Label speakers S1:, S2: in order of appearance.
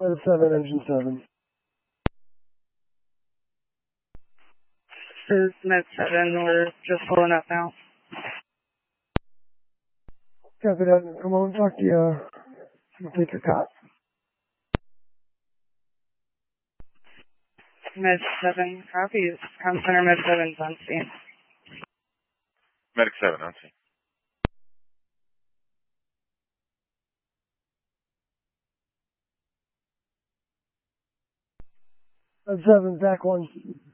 S1: Med 7, engine 7.
S2: This is Med 7, we're just pulling up now.
S1: Copy that. Come on, talk to you. Take your cot.
S2: Med 7 copies. Com Center Med 7's on scene.
S3: Medic 7 on scene.
S1: Med 7, back 1.